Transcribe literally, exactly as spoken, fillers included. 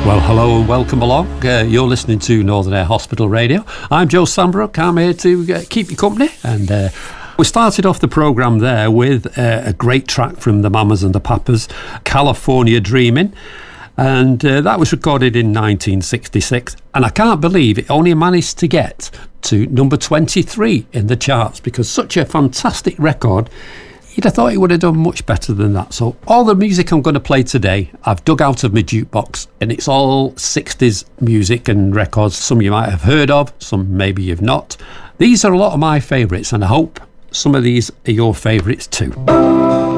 Well, hello and welcome along. Uh, you're listening to Northern Air Hospital Radio. I'm Joe Sambrook. I'm here to uh, keep you company. And uh, we started off the programme there with uh, a great track from the Mamas and the Papas, California Dreamin'. And uh, that was recorded in nineteen sixty-six. And I can't believe it only managed to get to number twenty-three in the charts, because such a fantastic record, you'd have thought it would have done much better than that. So all the music I'm going to play today, I've dug out of my jukebox, and it's all sixties music and records. Some you might have heard of, some maybe you've not. These are a lot of my favourites, and I hope some of these are your favourites too.